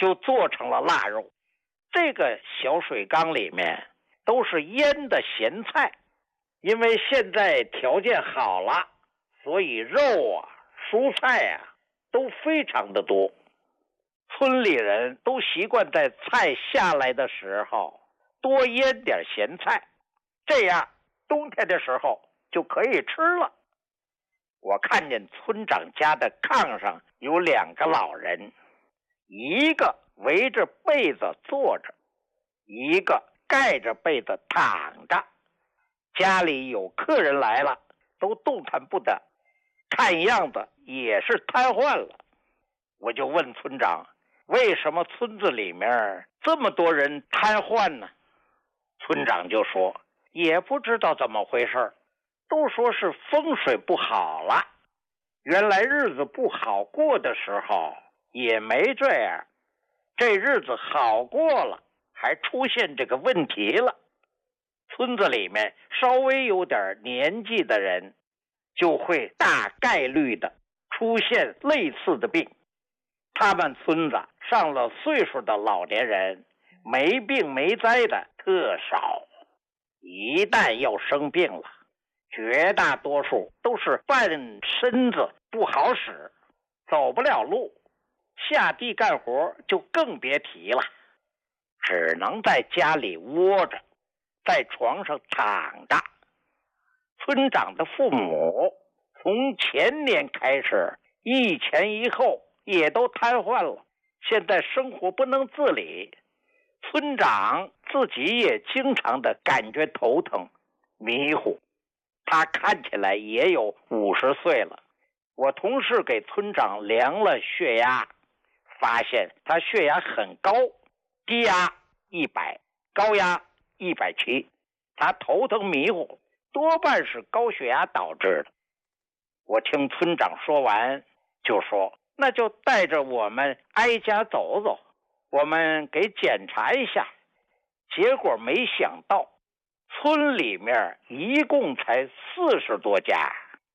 就做成了腊肉。这个小水缸里面都是腌的咸菜，因为现在条件好了，所以肉啊、蔬菜啊都非常的多。村里人都习惯在菜下来的时候多腌点咸菜，这样冬天的时候就可以吃了。我看见村长家的炕上有2个老人，一个围着被子坐着，一个盖着被子躺着。家里有客人来了，都动弹不得，看样子也是瘫痪了。我就问村长，为什么村子里面这么多人瘫痪呢？村长就说，也不知道怎么回事，都说是风水不好了。原来日子不好过的时候也没这样，这日子好过了，还出现这个问题了。村子里面稍微有点年纪的人，就会大概率的出现类似的病。他们村子上了岁数的老年人，没病没灾的特少。一旦要生病了，绝大多数都是半身子不好使，走不了路，下地干活就更别提了，只能在家里窝着，在床上躺着。村长的父母从前年开始一前一后也都瘫痪了，现在生活不能自理。村长自己也经常的感觉头疼迷糊，他看起来也有50岁了。我同事给村长量了血压，发现他血压很高，低压100，高压170。他头疼迷糊，多半是高血压导致的。我听村长说完就说，那就带着我们挨家走走，我们给检查一下。结果没想到村里面一共才40多家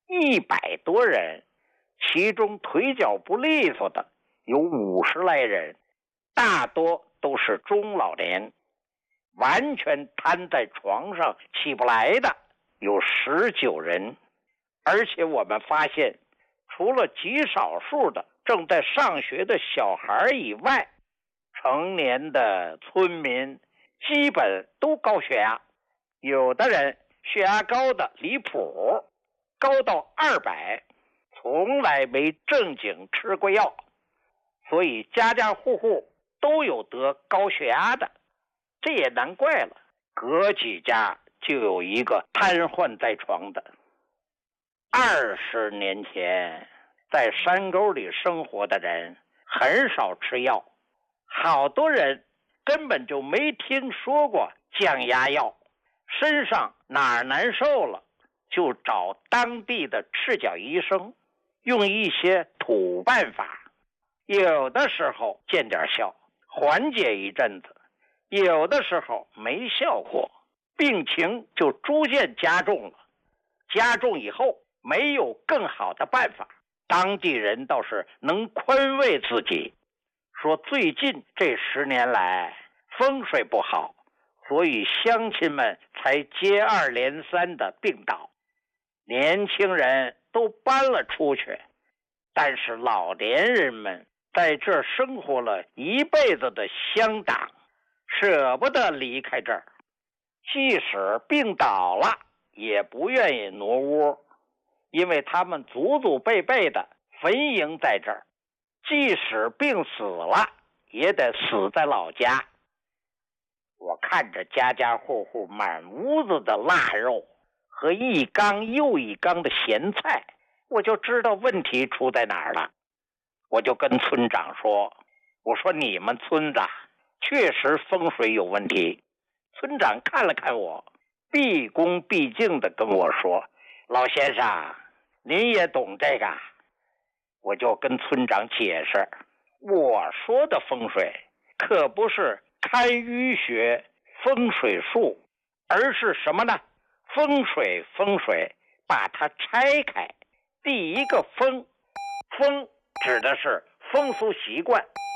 ，100多人，其中腿脚不利索的有50来人，大多都是中老年，完全瘫在床上起不来的有19人。而且我们发现，除了极少数的正在上学的小孩以外，成年的村民基本都高血压，有的人血压高的离谱，高到200，从来没正经吃过药，所以家家户户都有得高血压的。这也难怪了，隔几家就有一个瘫痪在床的。20年前在山沟里生活的人很少吃药，好多人根本就没听说过降压药，身上哪儿难受了就找当地的赤脚医生，用一些土办法，有的时候见点效，缓解一阵子，有的时候没效果，病情就逐渐加重了。加重以后没有更好的办法，当地人倒是能宽慰自己，说最近这10年来风水不好，所以乡亲们才接二连三的病倒，年轻人都搬了出去，但是老年人们在这生活了一辈子的乡党，舍不得离开这儿，即使病倒了也不愿意挪窝，因为他们祖祖辈辈的坟茔在这儿，即使病死了也得死在老家。我看着家家户户满屋子的腊肉和一缸又一缸的咸菜，我就知道问题出在哪儿了。我就跟村长说，我说你们村子确实风水有问题。村长看了看我，毕恭毕敬地跟我说，老先生您也懂这个。我就跟村长解释，我说的风水可不是堪舆学风水术，而是什么呢？风水把它拆开。第一个风指的是风俗习惯，